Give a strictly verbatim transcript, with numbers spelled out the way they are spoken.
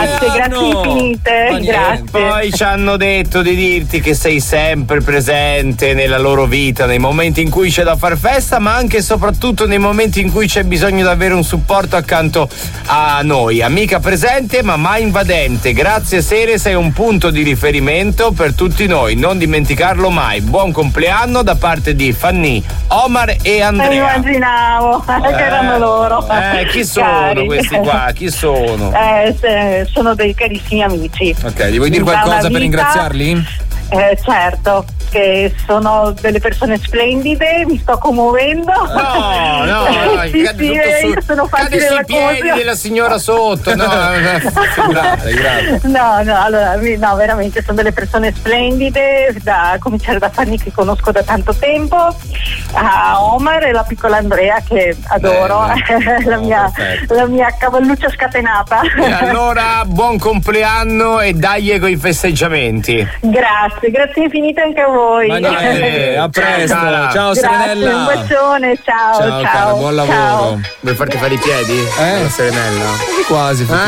grazie, grazie infinite. Grazie. Poi ci hanno detto di dirti che sei sempre presente nella loro vita, nei momenti in cui c'è da far festa, ma anche e soprattutto nei momenti in cui c'è bisogno di avere un supporto accanto a noi. Amica presente ma mai invadente. Grazie Sere, sei un punto di riferimento per tutti noi, non dimenticarlo mai. Buon compleanno da parte di Fanny, Omar e Andrea. Mi immaginavo eh, che erano loro. Eh, chi sono Cari. questi qua? Chi sono? Eh, se- sono dei carissimi amici. Ok, gli vuoi dire Da una qualcosa per vita- ringraziarli? Eh, certo, che sono delle persone splendide, mi sto commuovendo. No, no, no, sì, cade sì, tutto su- io sono cade facile sui la piedi cosa. della signora sotto. No, grazie, grazie. No, no, allora, mi- no, veramente sono delle persone splendide, da cominciare da Fanny che conosco da tanto tempo, a Omar e la piccola Andrea che adoro, la, mia, la mia cavalluccia scatenata. E allora, buon compleanno e dai con i festeggiamenti. Grazie, grazie infinite anche a voi. Ma niente, a presto. Cara. Ciao Grazie, Serenella. un bacione, ciao, Ciao, ciao. cara, buon lavoro. ciao. Vuoi farti fare i piedi? Eh? La Serenella? Quasi.